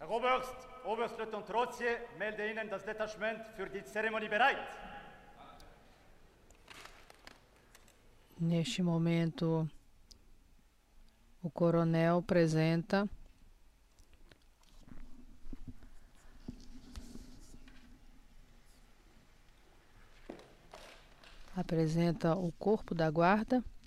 Herr Oberst, Oberstleutnant Trozier, melde Ihnen das Detachement für die Zeremonie bereit. Neste momento, o coronel apresenta o corpo da guarda.